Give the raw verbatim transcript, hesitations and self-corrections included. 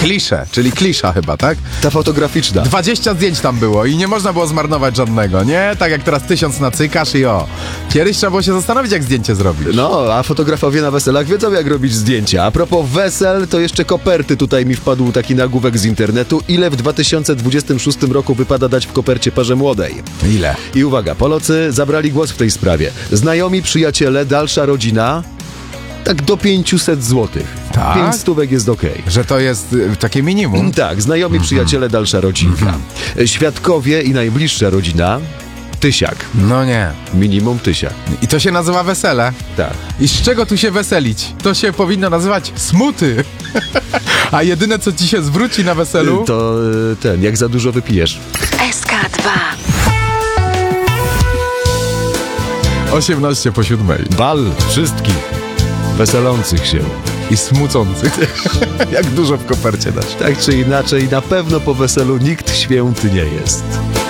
klisze, czyli klisza chyba, tak? Ta fotograficzna. dwadzieścia zdjęć tam było i nie można było zmarnować żadnego, nie? Tak jak teraz tysiąc nacykasz i o. Kiedyś trzeba było się zastanowić, jak zdjęcie zrobić. No, a fotografowie na weselach wiedzą, jak robić zdjęcia. A propos wesel, to jeszcze koperty. Tutaj mi wpadł taki nagłówek z internetu. Ile w dwa tysiące dwudziestym szóstym roku wypada dać w kopercie parze młodej? Ile? I uwaga, Polacy zabrali głos w tej sprawie. Znajomi, przyjaciele, dalsza rodzina... Tak do pięćset złotych. Tak? Pięć stówek jest okej. Że to jest y, takie minimum? Tak, znajomi, przyjaciele, dalsza rodzinka. Świadkowie i najbliższa rodzina... Tysiak. No nie. Minimum tysiak. I to się nazywa wesele. Tak. I z czego tu się weselić? To się powinno nazywać smuty. A jedyne, co ci się zwróci na weselu... To y, ten, jak za dużo wypijesz. S K dwa. osiemnaście po siódmej. Bal wszystkich weselących się. I smucących. Jak dużo w kopercie dać. Tak czy inaczej, na pewno po weselu nikt święty nie jest.